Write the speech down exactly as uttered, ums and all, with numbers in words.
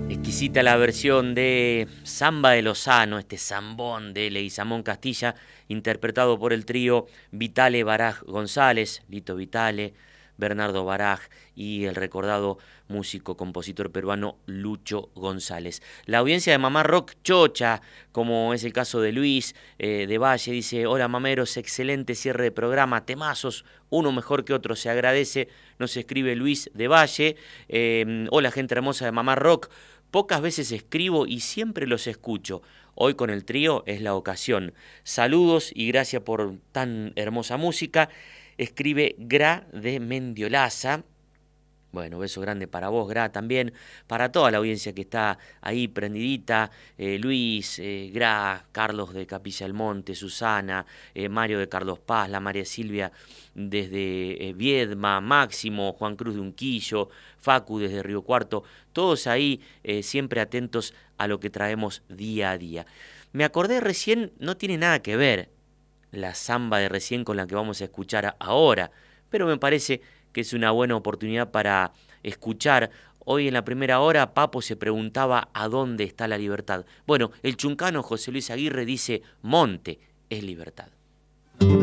Exquisita la versión de Samba de Lozano, este zambón de Leguizamón Castilla, interpretado por el trío Vitale Baraj González, Lito Vitale, Bernardo Baraj y el recordado músico, compositor peruano Lucho González. La audiencia de Mamá Rock chocha, como es el caso de Luis eh, de Valle, dice: hola mameros, excelente cierre de programa, temazos, uno mejor que otro, se agradece. Nos escribe Luis de Valle. Eh, hola gente hermosa de Mamá Rock, pocas veces escribo y siempre los escucho. Hoy con el trío es la ocasión. Saludos y gracias por tan hermosa música. Escribe Gra de Mendiolaza. Bueno, beso grande para vos, Gra, también para toda la audiencia que está ahí prendidita, eh, Luis, eh, Gra, Carlos de Capilla del Monte, Susana, eh, Mario de Carlos Paz, la María Silvia desde eh, Viedma, Máximo, Juan Cruz de Unquillo, Facu desde Río Cuarto, todos ahí eh, siempre atentos a lo que traemos día a día. Me acordé recién, no tiene nada que ver la samba de recién con la que vamos a escuchar ahora, pero me parece que es una buena oportunidad para escuchar. Hoy en la primera hora Papo se preguntaba ¿a dónde está la libertad? Bueno, el chuncano José Luis Aguirre dice: monte es libertad.